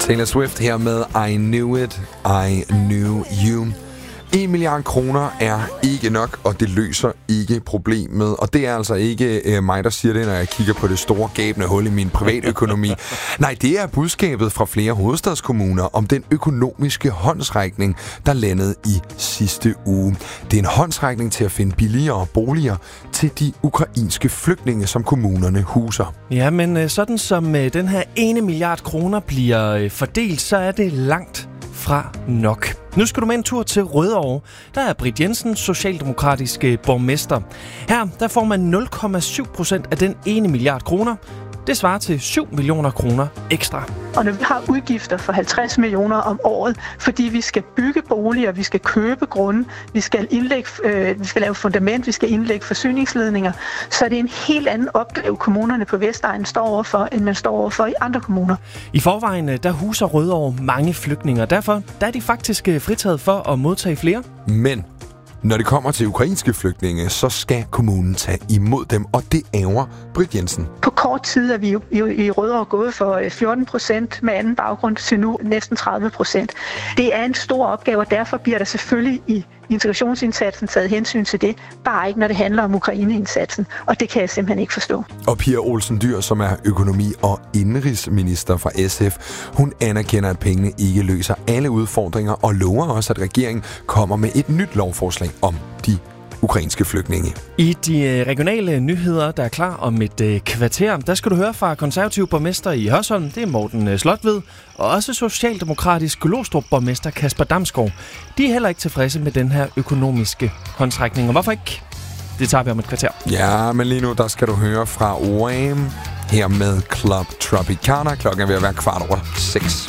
Taylor Swift her med I Knew It, I Knew You. 1 milliard kroner er ikke nok, og det løser ikke problemet. Og det er altså ikke mig, der siger det, når jeg kigger på det store gabende hul i min privatøkonomi. Nej, det er budskabet fra flere hovedstadskommuner om den økonomiske håndsrækning, der landede i sidste uge. Det er en håndsrækning til at finde billigere boliger til de ukrainske flygtninge, som kommunerne huser. Ja, men sådan som den her 1 milliard kroner bliver fordelt, så er det langt fra nok. Nu skal du med en tur til Rødovre. Der er Britt Jensen, socialdemokratiske borgmester. Her der får man 0,7% af den 1 milliard kroner. Det svarer til 7 millioner kroner ekstra. Og når vi har udgifter for 50 millioner om året, fordi vi skal bygge boliger, vi skal købe grunde, vi skal lave fundament, vi skal indlægge forsyningsledninger, så er det en helt anden opgave, kommunerne på Vestegnen står overfor, end man står overfor i andre kommuner. I forvejen der huser Rødovre mange flygtninge. Derfor der er de faktisk fritaget for at modtage flere. Men når det kommer til ukrainske flygtninge, så skal kommunen tage imod dem, og det ærger Britt Jensen. På kort tid er vi jo i Rødovre gået for 14% med anden baggrund til nu næsten 30%. Det er en stor opgave, og derfor bliver der selvfølgelig i integrationsindsatsen taget hensyn til det, bare ikke når det handler om Ukraine-indsatsen, og det kan jeg simpelthen ikke forstå. Og Pia Olsen Dyhr, som er økonomi- og indenrigsminister fra SF, hun anerkender, at pengene ikke løser alle udfordringer, og lover også, at regeringen kommer med et nyt lovforslag om de ukrainske flygtninge. I de regionale nyheder, der er klar om et kvarter, der skal du høre fra konservativ borgmester i Hørsholm, det er Morten Slotved, og også socialdemokratisk Glostrup-borgmester Kasper Damsgaard. De er heller ikke tilfredse med den her økonomiske håndsrækning. Og hvorfor ikke? Det tager vi om et kvarter. Ja, men lige nu, der skal du høre fra Wham! Her med Club Tropicana. Klokken er ved at være 6:15.